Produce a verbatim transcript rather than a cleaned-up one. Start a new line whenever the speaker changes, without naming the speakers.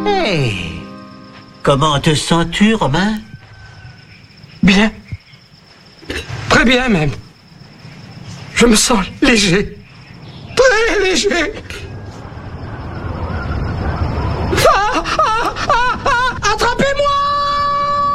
Hey, comment te sens-tu, Romain?
Bien. Très bien, même. Je me sens léger. Très léger.